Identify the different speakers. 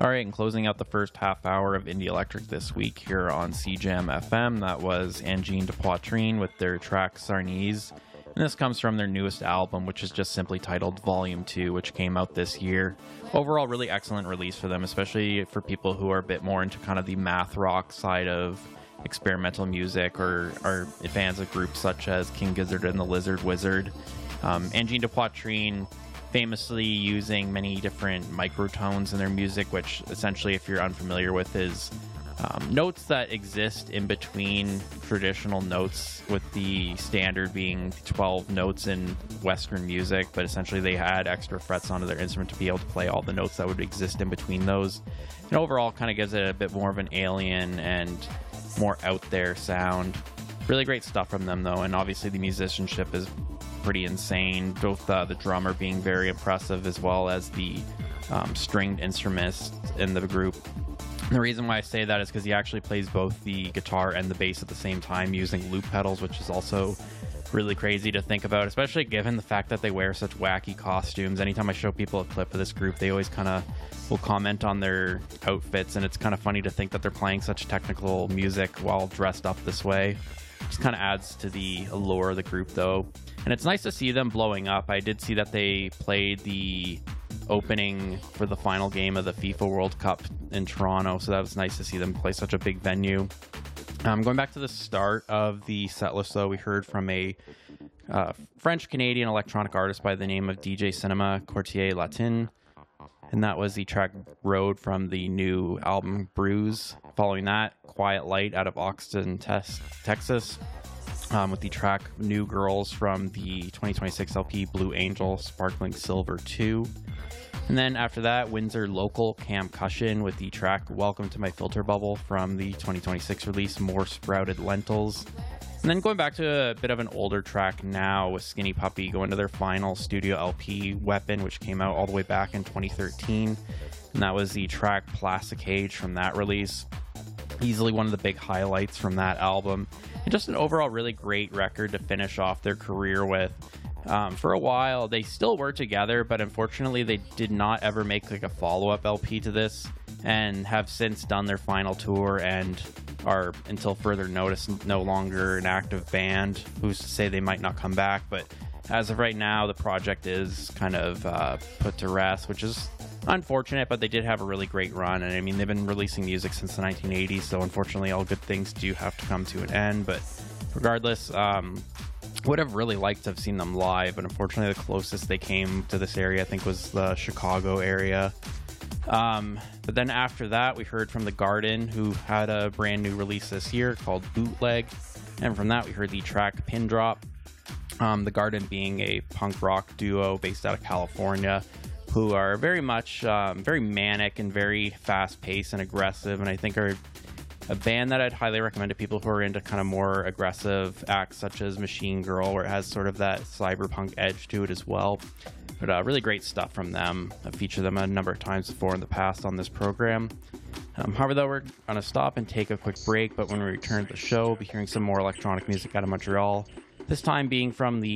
Speaker 1: All right, and closing out the first half hour of Indie Electric this week here on CJAM FM, that was Angine de Poitrine with their track Sarnese. And this comes from their newest album, which is just simply titled Volume 2, which came out this year. Overall, really excellent release for them, especially for people who are a bit more into kind of the math rock side of experimental music or are fans of groups such as King Gizzard and the Lizard Wizard. Angine de Poitrine famously using many different microtones in their music, which essentially, if you're unfamiliar with, is notes that exist in between traditional notes, with the standard being 12 notes in Western music, but essentially they add extra frets onto their instrument to be able to play all the notes that would exist in between those. And overall kind of gives it a bit more of an alien and more out there sound. Really great stuff from them though, and obviously the musicianship is pretty insane, both the drummer being very impressive as well as the stringed instruments in the group. And the reason why I say that is because he actually plays both the guitar and the bass at the same time using loop pedals, which is also really crazy to think about, especially given the fact that they wear such wacky costumes. Anytime I show people a clip of this group, they always kind of will comment on their outfits, and it's kind of funny to think that they're playing such technical music while dressed up this way. Just kind of adds to the allure of the group though. And it's nice to see them blowing up. I did see that they played the opening for the final game of the FIFA World Cup in Toronto, so that was nice to see them play such a big venue. Going back to the start of the set list though, we heard from a French-Canadian electronic artist by the name of DJ Cinema Quartier Latin, and that was the track Road from the new album Bruise. Following that, Quiet Light out of Austin, Texas, with the track New Girls from the 2026 LP Blue Angel Sparkling Silver 2. And then after that, Windsor local Cam Cushion with the track Welcome to My Filter Bubble from the 2026 release More Sprouted Lentils. And then going back to a bit of an older track now with Skinny Puppy, going to their final studio LP Weapon, which came out all the way back in 2013. And that was the track Plastic Cage from that release. Easily one of the big highlights from that album. And just an overall really great record to finish off their career with. For a while, they still were together, but unfortunately they did not ever make like a follow-up LP to this, and have since done their final tour and are, until further notice, no longer an active band. Who's to say they might not come back, but as of right now, the project is kind of put to rest, which is unfortunate, but they did have a really great run. And I mean, they've been releasing music since the 1980s, so unfortunately all good things do have to come to an end. But regardless, would have really liked to have seen them live, but unfortunately the closest they came to this area I think was the Chicago area. But then after that, we heard from The Garden, who had a brand new release this year called Bootleg, and from that we heard the track Pin Drop. The Garden being a punk rock duo based out of California, who are very much very manic and very fast-paced and aggressive, and I think are a band that I'd highly recommend to people who are into kind of more aggressive acts such as Machine Girl, where it has sort of that cyberpunk edge to it as well. But really great stuff from them. I've featured them a number of times before in the past on this program. However, though, we're going to stop and take a quick break, but when we return to the show, we'll be hearing some more electronic music out of Montreal, this time being from the